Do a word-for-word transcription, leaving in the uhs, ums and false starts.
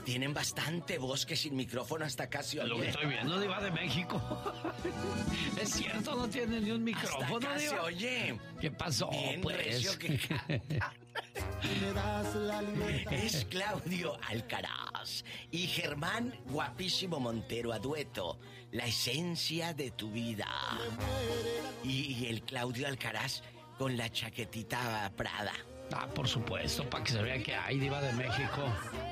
tienen bastante voz que sin micrófono hasta casi oye. Lo que estoy viendo, Diva de México. Es cierto, no tiene ni un micrófono, hasta casi Diva. oye. ¿Qué pasó, Bien pues? recio que canta. Es Claudio Alcaraz y Germán Guapísimo Montero a dueto, la esencia de tu vida. Y, y el Claudio Alcaraz con la chaquetita Prada. Ah, por supuesto, para que se vea que hay, Diva de México.